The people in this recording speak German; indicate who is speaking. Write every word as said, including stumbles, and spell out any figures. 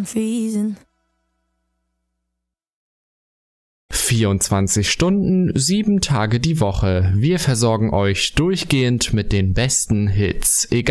Speaker 1: I'm freezing.
Speaker 2: vierundzwanzig Stunden, sieben Tage die Woche. Wir versorgen euch durchgehend mit den besten Hits. Egal